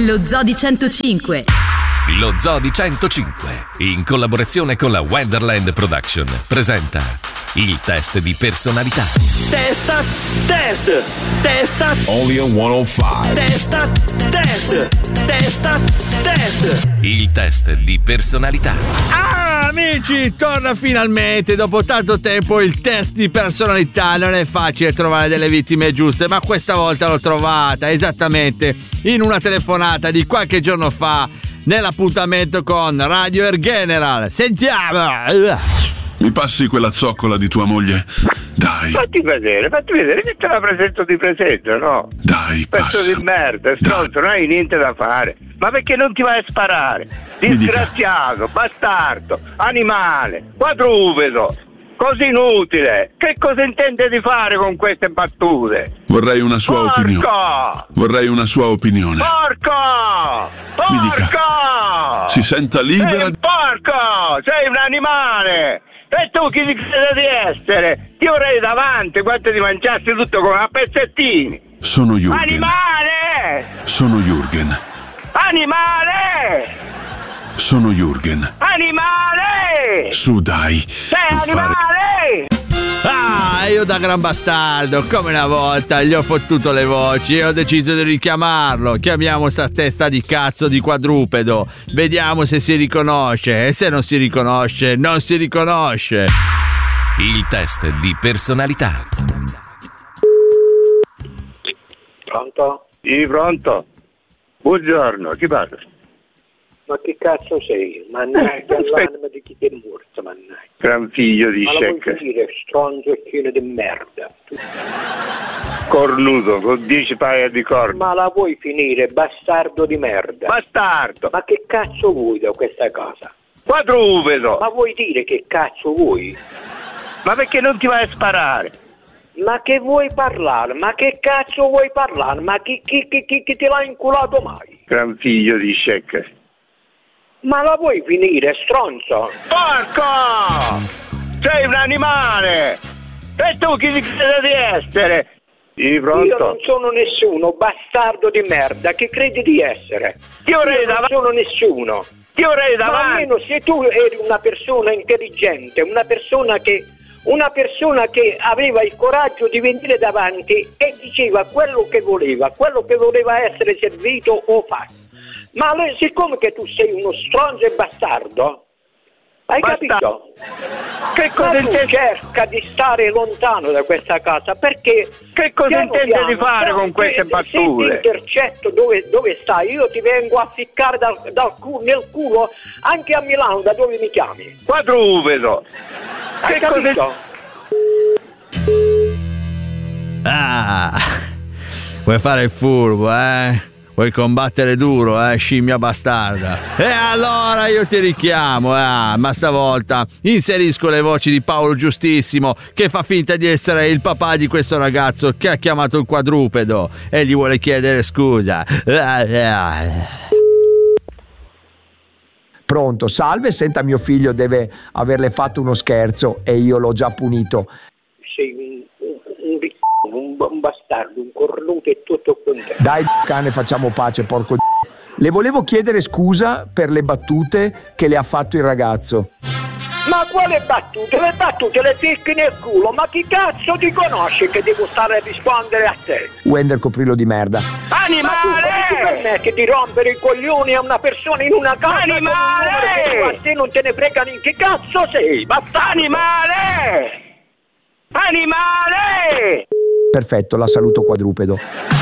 Lo Zoo di 105. Lo Zoo di 105, in collaborazione con la Wonderland Production, presenta il test di personalità. Testa, test. Only a 105. Testa, test. Il test di personalità. Amici, torna finalmente dopo tanto tempo il test di personalità. Non è facile trovare delle vittime giuste, ma questa volta l'ho trovata esattamente in una telefonata di qualche giorno fa nell'appuntamento con Radio Air General. Sentiamo. Mi passi quella zoccola di tua moglie? Dai. Fatti vedere che te la presento, no? Dai, pezzo passa. di merda, stronzo, non hai niente da fare. Ma perché non ti vai a sparare? Disgraziato, bastardo, animale, quadrupede, così inutile. Che cosa intende di fare con queste battute? Vorrei una sua opinione. Vorrei una sua opinione. Porco! Mi dica. Si senta libera. Porco! Sei un animale! E tu chi ti crede di essere? Ti vorrei davanti quanto ti mangiassi tutto come a pezzettini. Sono Jürgen. Animale! Sono Jürgen. Animale! Sono Jürgen. Animale! Su, dai. Sei Non animale! Io da gran bastardo, come una volta, gli ho fottuto le voci e ho deciso di richiamarlo. Chiamiamo sta testa di cazzo di quadrupedo. Vediamo se si riconosce. E se non si riconosce, non si riconosce. Il test di personalità. Pronto? Sì, pronto. Buongiorno, chi parla? Ma che cazzo sei? Mannaggia l'anima di chi ti è morto, mannaggia. Gran figlio di Ma la vuoi Shek. dire, stronzo e pieno di merda. Cornuto, con 10 paia di corna. Ma la vuoi finire, bastardo di merda? Bastardo! Ma che cazzo vuoi da questa cosa? Quadrupedo! Ma vuoi dire che cazzo vuoi? Ma perché non ti vai a sparare? Ma che vuoi parlare? Ma che cazzo vuoi parlare? Ma chi te l'ha inculato mai? Gran figlio di Shek. Ma la vuoi finire, stronzo? Porco! Sei un animale! E tu chi ti crede di essere? Sì, pronto? Io non sono nessuno, bastardo di merda, che credi di essere? Ti vorrei non sono nessuno. Ti vorrei Ma davanti! almeno se tu eri una persona intelligente, una persona che aveva il coraggio di venire davanti e diceva quello che voleva essere servito o fatto. Ma siccome che tu sei uno stronzo e bastardo, hai capito? Che cosa tu cerca di stare lontano da questa casa, perché che cosa intende di fare con queste battute? Se ti intercetto dove stai, io ti vengo a ficcare nel culo anche a Milano, da dove mi chiami. Quadrupedo! Hai capito? Vuoi fare il furbo, eh? Vuoi combattere duro, scimmia bastarda? E allora io ti richiamo, ma stavolta inserisco le voci di Paolo Giustissimo, che fa finta di essere il papà di questo ragazzo che ha chiamato il quadrupedo e gli vuole chiedere scusa. Pronto, salve, senta, mio figlio deve averle fatto uno scherzo e io l'ho già punito. Sei un bastardo, un cornuto e tutto quanto. Dai cane, facciamo pace, porco. Le volevo chiedere scusa per le battute che le ha fatto il ragazzo. Ma quale battute? Le battute le picchi nel culo, ma chi cazzo ti conosce che devo stare a rispondere a te? Wender Coprillo di merda. Animale! Ma tu ti permetti di rompere i coglioni a una persona in una casa? Animale! A te non te ne frega neanche. Che cazzo sei? Bastardo! Animale! Animale! Perfetto, la saluto quadrupedo.